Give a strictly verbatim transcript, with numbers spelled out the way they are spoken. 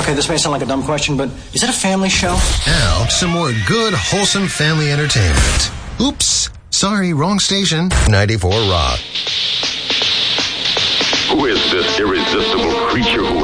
Okay, this may sound like a dumb question, but is it a family show? Now, some more good, wholesome family entertainment. Oops, sorry, wrong station. ninety-four Rock. Who is this irresistible creature who